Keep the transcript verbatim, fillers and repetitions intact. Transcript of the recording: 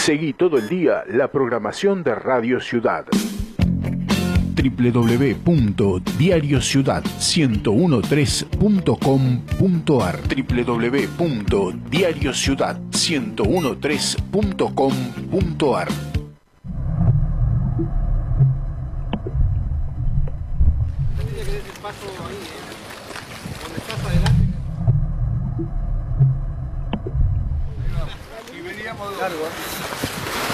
Seguí todo el día la programación de Radio Ciudad. doble u doble u doble u punto diario ciudad ciento trece punto com punto ar doble u doble u doble u punto diario ciudad ciento trece punto com punto ar. Claro.